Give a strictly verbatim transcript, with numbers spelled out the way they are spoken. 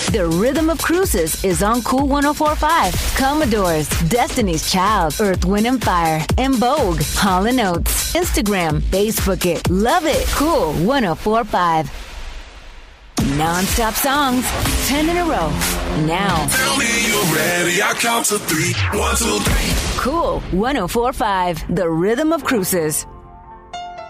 The Rhythm of Cruises is on Cool one oh four point five. Commodores, Destiny's Child, Earth, Wind and Fire, and Vogue, Hall and Oates. Instagram, Facebook it, love it. Cool one oh four point five. Non-stop songs, ten in a row. Now. Tell me you're ready. I count to three. One, two, three. Cool one oh four point five. The Rhythm of Cruises.